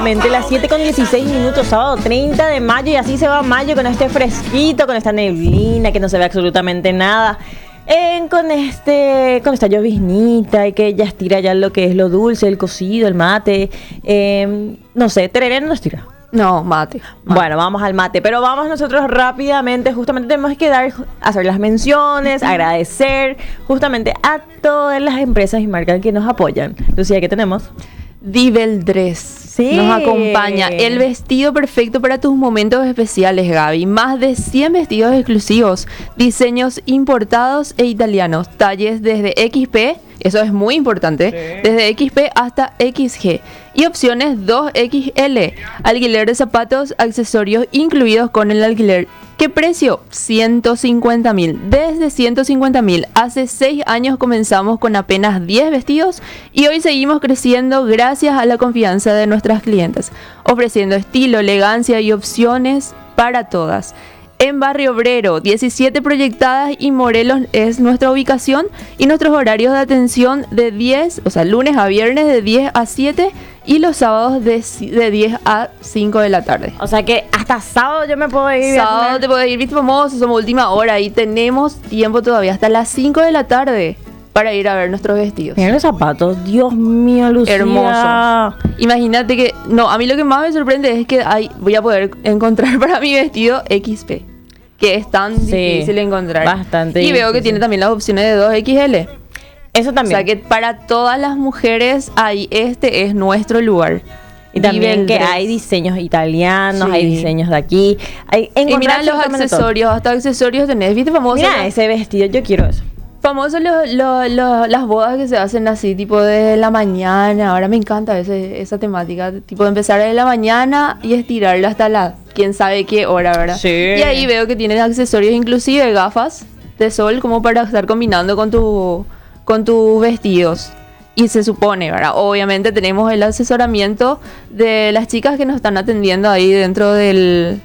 exactamente las 7:16, sábado 30 de mayo, y así se va mayo con este fresquito, con esta neblina que no se ve absolutamente nada. Con esta lloviznita y que ya estira ya lo que es lo dulce, el cocido, el mate. No sé, tereré no estira. No, mate. Bueno, vamos al mate, pero vamos nosotros rápidamente. Justamente tenemos que hacer las menciones, agradecer justamente a todas las empresas y marcas que nos apoyan. Lucía, ¿qué tenemos? Divel Dress nos acompaña. El vestido perfecto para tus momentos especiales, Gaby. Más de 100 vestidos exclusivos, diseños importados e italianos, talles desde XP, eso es muy importante, desde XP hasta XG, y opciones 2XL. Alquiler de zapatos, accesorios incluidos con el alquiler. ¿Qué precio? 150.000. Desde 150.000. Hace 6 años comenzamos con apenas 10 vestidos y hoy seguimos creciendo gracias a la confianza de nuestras clientes, ofreciendo estilo, elegancia y opciones para todas. En Barrio Obrero, 17 proyectadas y Morelos es nuestra ubicación, y nuestros horarios de atención de 10, o sea, lunes a viernes de 10 a 7 y los sábados de 10 a 5 de la tarde. O sea que hasta sábado yo me puedo ir. Sábado te puedes ir, viste, famoso, somos última hora y tenemos tiempo todavía hasta las 5 de la tarde para ir a ver nuestros vestidos. Miren los zapatos, Dios mío, Lucía. Hermoso. Imagínate que, no, a mí lo que más me sorprende es que voy a poder encontrar para mi vestido XP, que es tan difícil encontrar. Bastante. Y veo que tiene también las opciones de 2XL. Eso también. O sea que para todas las mujeres, ahí este es nuestro lugar. Y también que hay diseños italianos, hay diseños de aquí. Y mira los accesorios, hasta accesorios tenés, ¿viste? Famoso. Mira ese vestido, yo quiero eso. Famosos las bodas que se hacen así, tipo de la mañana. Ahora me encanta esa temática, tipo de empezar de la mañana y estirarla hasta la quién sabe qué hora, ¿verdad? Sí. Y ahí veo que tienen accesorios, inclusive gafas de sol, como para estar combinando con tus vestidos. Y se supone, ¿verdad? Obviamente tenemos el asesoramiento de las chicas que nos están atendiendo ahí dentro del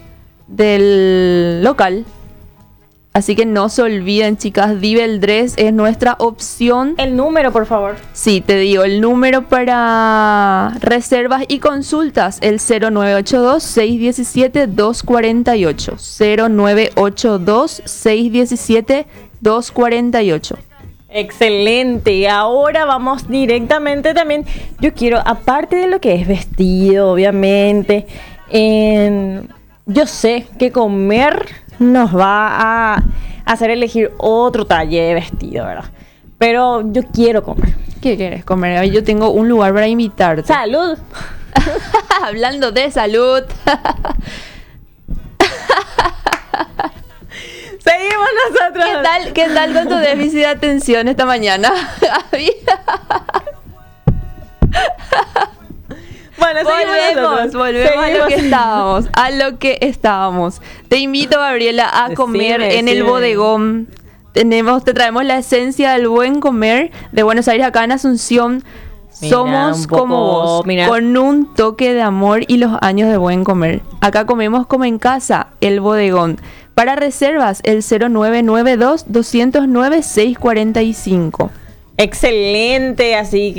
local. Así que no se olviden, chicas, Divel Dress es nuestra opción. El número, por favor. Sí, te digo, el número para reservas y consultas, el 0982-617-248. 0982-617-248. Excelente. Ahora vamos directamente también. Yo quiero, aparte de lo que es vestido, obviamente, yo sé que comer nos va a hacer elegir otro talle de vestido, ¿verdad? Pero yo quiero comer. ¿Qué quieres comer? Yo tengo un lugar para invitarte. ¡Salud! Hablando de salud. Seguimos nosotros. ¿Qué tal con tu déficit de atención esta mañana, Gaby? Bueno, volvemos a lo que estábamos. Te invito, Gabriela, a comer en el bodegón. Te traemos la esencia del buen comer de Buenos Aires, acá en Asunción. Somos como vos, con un toque de amor y los años de buen comer. Acá comemos como en casa, el bodegón. Para reservas, el 0992-209-645. Excelente, así